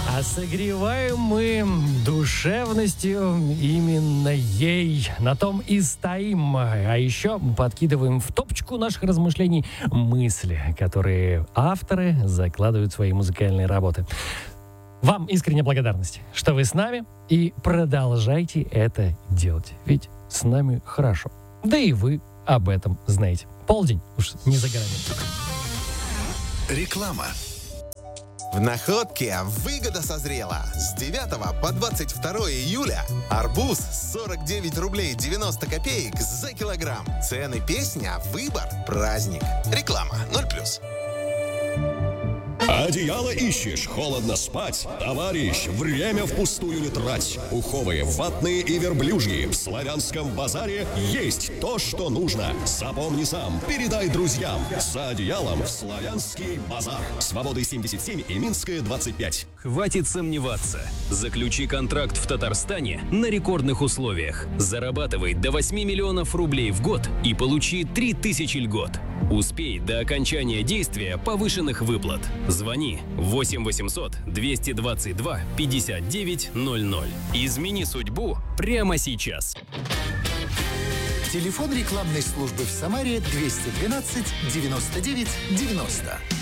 А согреваем мы душевностью именно ей. На том и стоим. А еще подкидываем в топочку наших размышлений мысли, которые авторы закладывают в свои музыкальные работы. Вам искренняя благодарность, что вы с нами, и продолжайте это делать. Ведь с нами хорошо. Да и вы об этом знаете. Полдень уж не за горами. Реклама. В Находке выгода созрела. С 9 по 22 июля арбуз 49 рублей 90 копеек за килограмм. Цены песня, выбор, праздник. Реклама 0+. Одеяло ищешь, холодно спать? Товарищ, время впустую не трать. Пуховые, ватные и верблюжьи. В Славянском базаре есть то, что нужно. Запомни сам, передай друзьям. За одеялом в Славянский базар. Свободы 77 и Минская 25. Хватит сомневаться. Заключи контракт в Татарстане на рекордных условиях. Зарабатывай до 8 миллионов рублей в год и получи 3000 льгот. Успей до окончания действия повышенных выплат. Звони 8 800 222 59 00. Измени судьбу прямо сейчас. Телефон рекламной службы в Самаре 212 99 90.